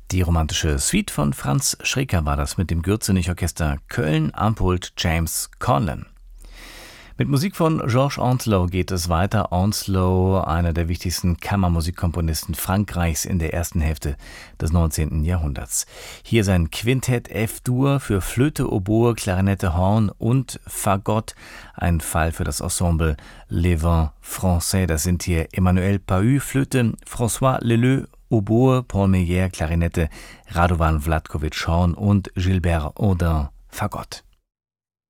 Die romantische Suite von Franz Schreker war das mit dem Gürzenich-Orchester Köln am Pult James Conlon. Mit Musik von Georges Ancelot geht es weiter. Ancelot, einer der wichtigsten Kammermusikkomponisten Frankreichs in der ersten Hälfte des 19. Jahrhunderts. Hier sein Quintett F-Dur für Flöte, Oboe, Klarinette, Horn und Fagott. Ein Fall für das Ensemble Les Vents Français. Das sind hier Emmanuel Pahud, Flöte, François Leleu, Oboe, Paul Meyer, Klarinette, Radovan Vlatkovic, Horn und Gilbert Audin, Fagott.